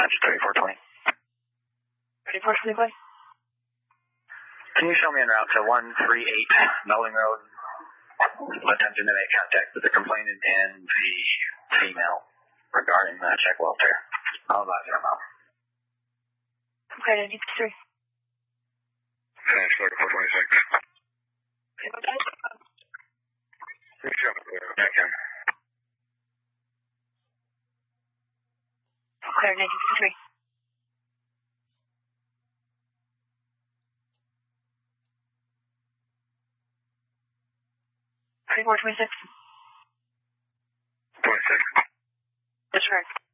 Dispatch 3420. 3420, please. Can you show me en route to 138 Melvin Road? Attempting to make contact with the complainant and the female regarding check welfare. I'll advise her now. Okay, 93. Finish 3426. Okay, what time? Show me clear. I can. Clear, 1953. Three, 426. 26. Discharge.